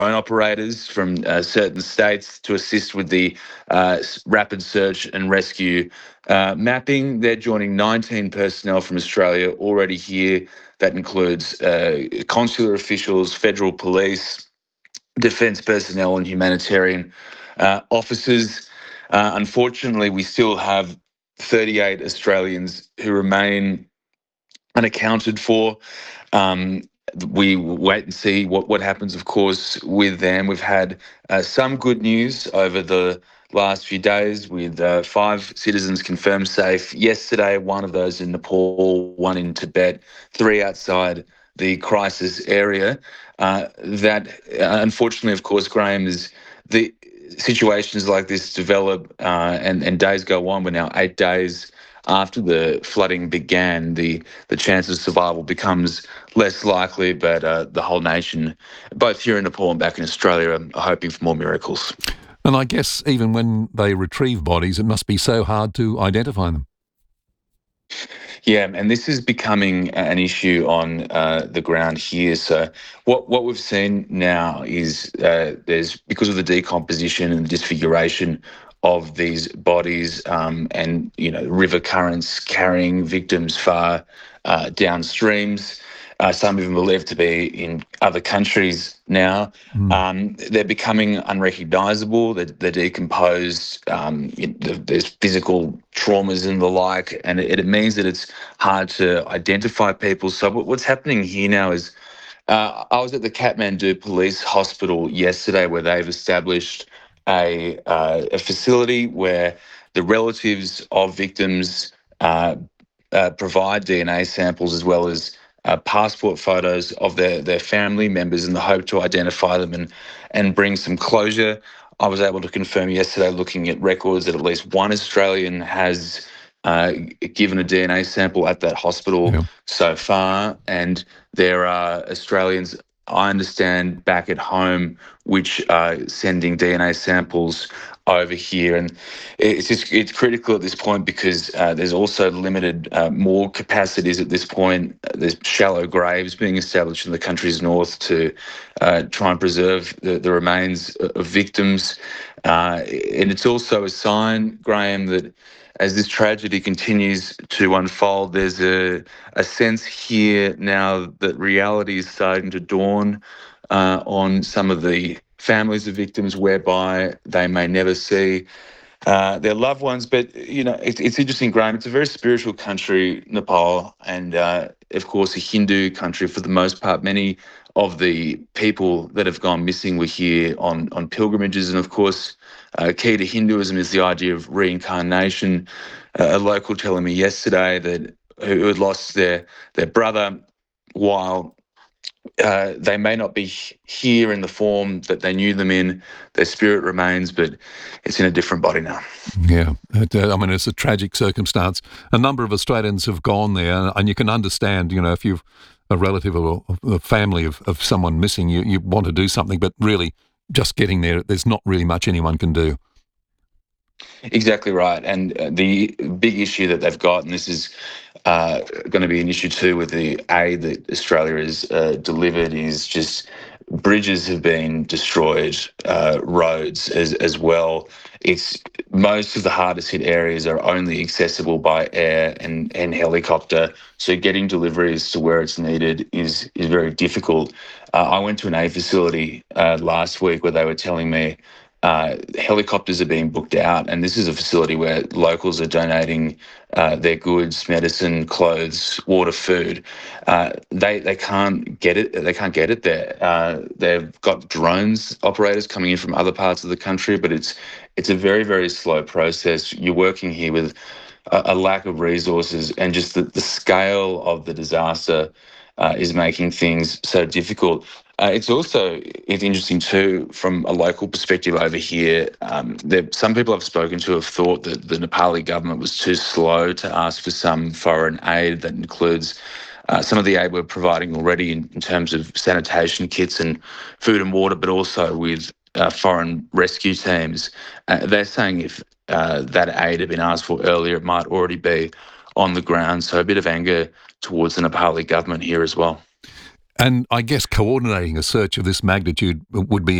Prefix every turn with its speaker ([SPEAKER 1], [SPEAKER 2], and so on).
[SPEAKER 1] drone operators from certain states to assist with the rapid search and rescue mapping. They're joining 19 personnel from Australia already here. That includes consular officials, federal police, defence personnel, and humanitarian officers. Unfortunately, we still have 38 Australians who remain unaccounted for. Um, we wait and see what happens, of course, with them. We've had some good news over the last few days with 5 citizens confirmed safe yesterday, one of those in Nepal, one in Tibet, 3 outside the crisis area. That unfortunately, of course, Graham, is the situations like this develop and days go on. We're now 8 days after the flooding began. The chance of survival becomes less likely, but the whole nation, both here in Nepal and back in Australia, are hoping for more miracles.
[SPEAKER 2] And I guess even when they retrieve bodies, it must be so hard to identify them.
[SPEAKER 1] Yeah, and this is becoming an issue on the ground here. So what we've seen now is there's, because of the decomposition and disfiguration of these bodies, and river currents carrying victims far downstreams. Some of them are believed to be in other countries now. They're becoming unrecognisable. They're decomposed. There's physical traumas and the like, and it means that it's hard to identify people. So what's happening here now is I was at the Kathmandu Police Hospital yesterday, where they've established a facility where the relatives of victims provide DNA samples as well as passport photos of their family members in the hope to identify them and bring some closure. I was able to confirm yesterday, looking at records, that at least one Australian has given a DNA sample at that hospital so far, and there are Australians, I understand, back at home which are sending DNA samples over here. And it's critical at this point because there's also limited more capacities at this point. There's shallow graves being established in the country's north to try and preserve the remains of victims. And it's also a sign, Graham, that as this tragedy continues to unfold, there's a sense here now that reality is starting to dawn on some of the families of victims, whereby they may never see their loved ones. But, it's interesting, Graham. It's a very spiritual country, Nepal, and, of course, a Hindu country for the most part. Many of the people that have gone missing were here on pilgrimages. And, of course, key to Hinduism is the idea of reincarnation. A local telling me yesterday that who had lost their brother, while they may not be here in the form that they knew them in, their spirit remains, but it's in a different body now.
[SPEAKER 2] Yeah, it's a tragic circumstance. A number of Australians have gone there, and you can understand, if you've a relative or a family of someone missing, you want to do something, but really just getting there, there's not really much anyone can do.
[SPEAKER 1] Exactly right. And the big issue that they've got, and this is going to be an issue too with the aid that Australia has delivered, is just bridges have been destroyed, roads as well. It's most of the hardest hit areas are only accessible by air and helicopter. So getting deliveries to where it's needed is very difficult. I went to an aid facility last week where they were telling me helicopters are being booked out, and this is a facility where locals are donating their goods, medicine, clothes, water, food. They can't get it. They can't get it there. They've got drones operators coming in from other parts of the country, but it's a very, very slow process. You're working here with a lack of resources, and just the scale of the disaster is making things so difficult. It's interesting too from a local perspective over here. Some people I've spoken to have thought that the Nepali government was too slow to ask for some foreign aid. That includes some of the aid we're providing already in terms of sanitation kits and food and water, but also with foreign rescue teams. They're saying if that aid had been asked for earlier, it might already be on the ground. So a bit of anger towards the Nepali government here as well.
[SPEAKER 2] And I guess coordinating a search of this magnitude would be